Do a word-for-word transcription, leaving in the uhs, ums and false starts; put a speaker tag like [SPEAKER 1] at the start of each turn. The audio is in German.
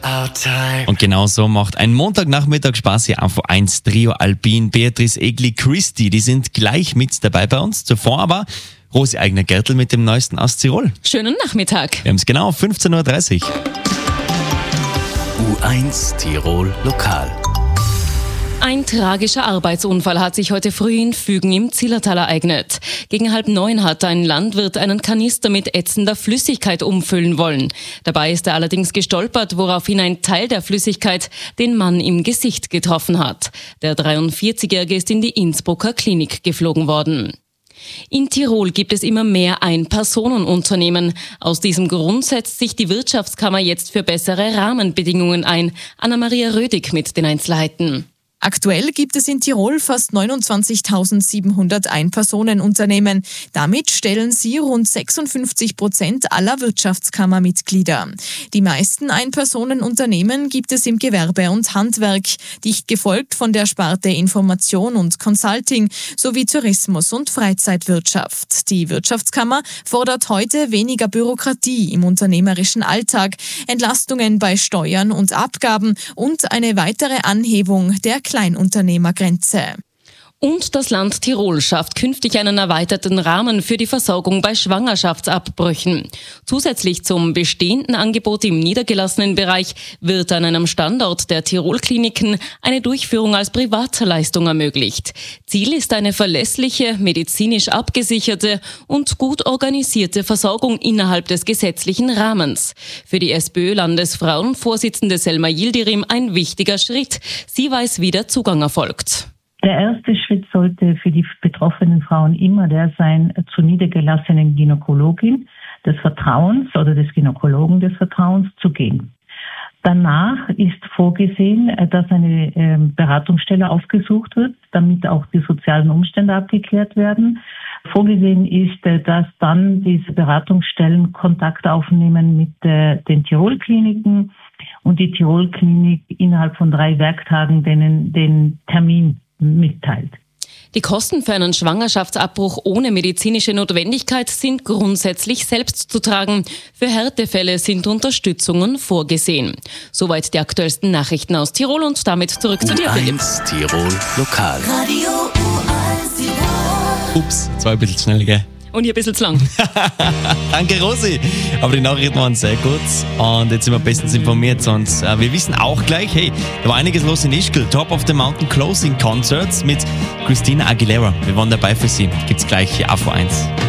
[SPEAKER 1] our time.
[SPEAKER 2] Und genau so macht ein Montagnachmittag Spaß hier auf eins Trio Alpin. Beatrice Egli, Christy, die sind gleich mit dabei bei uns. Zuvor aber Rosi Eigner-Gertl mit dem Neuesten aus Tirol.
[SPEAKER 3] Schönen Nachmittag.
[SPEAKER 2] Wir haben es genau fünfzehn Uhr dreißig.
[SPEAKER 1] U eins Tirol Lokal.
[SPEAKER 3] Ein tragischer Arbeitsunfall hat sich heute früh in Fügen im Zillertal ereignet. Gegen halb neun hat ein Landwirt einen Kanister mit ätzender Flüssigkeit umfüllen wollen. Dabei ist er allerdings gestolpert, woraufhin ein Teil der Flüssigkeit den Mann im Gesicht getroffen hat. Der dreiundvierzigjährige ist in die Innsbrucker Klinik geflogen worden. In Tirol gibt es immer mehr Ein-Personen-Unternehmen. Aus diesem Grund setzt sich die Wirtschaftskammer jetzt für bessere Rahmenbedingungen ein. Anna-Maria Rödig mit den Einzelheiten.
[SPEAKER 4] Aktuell gibt es in Tirol fast neunundzwanzigtausendsiebenhundert Ein-Personen-Unternehmen. Damit stellen sie rund sechsundfünfzig Prozent aller Wirtschaftskammermitglieder. Die meisten Ein-Personen-Unternehmen gibt es im Gewerbe und Handwerk, dicht gefolgt von der Sparte Information und Consulting sowie Tourismus und Freizeitwirtschaft. Die Wirtschaftskammer fordert heute weniger Bürokratie im unternehmerischen Alltag, Entlastungen bei Steuern und Abgaben und eine weitere Anhebung der Kleinunternehmergrenze.
[SPEAKER 3] Und das Land Tirol schafft künftig einen erweiterten Rahmen für die Versorgung bei Schwangerschaftsabbrüchen. Zusätzlich zum bestehenden Angebot im niedergelassenen Bereich wird an einem Standort der Tirol-Kliniken eine Durchführung als Privatleistung ermöglicht. Ziel ist eine verlässliche, medizinisch abgesicherte und gut organisierte Versorgung innerhalb des gesetzlichen Rahmens. Für die SPÖ-Landesfrauenvorsitzende Selma Yildirim ein wichtiger Schritt. Sie weiß, wie der Zugang erfolgt.
[SPEAKER 5] Der erste Schritt sollte für die betroffenen Frauen immer der sein, zur niedergelassenen Gynäkologin des Vertrauens oder des Gynäkologen des Vertrauens zu gehen. Danach ist vorgesehen, dass eine äh, Beratungsstelle aufgesucht wird, damit auch die sozialen Umstände abgeklärt werden. Vorgesehen ist, dass dann diese Beratungsstellen Kontakt aufnehmen mit äh, den Tirol-Kliniken und die Tirol-Klinik innerhalb von drei Werktagen denen den Termin mitteilt.
[SPEAKER 3] Die Kosten für einen Schwangerschaftsabbruch ohne medizinische Notwendigkeit sind grundsätzlich selbst zu tragen. Für Härtefälle sind Unterstützungen vorgesehen. Soweit die aktuellsten Nachrichten aus Tirol und damit zurück zu dir, Philipp.
[SPEAKER 1] U eins Tirol Lokal.
[SPEAKER 6] Radio U eins Tirol.
[SPEAKER 2] Ups, zwei ein bisschen schnell, gell?
[SPEAKER 3] Und hier ein bisschen zu lang.
[SPEAKER 2] Danke, Rosi. Aber die Nachrichten waren sehr gut und jetzt sind wir bestens informiert. Und äh, wir wissen auch gleich, hey, da war einiges los in Ischgl. Top of the Mountain Closing Concerts mit Christina Aguilera. Wir waren dabei für Sie. Gibt's gleich hier auf U eins.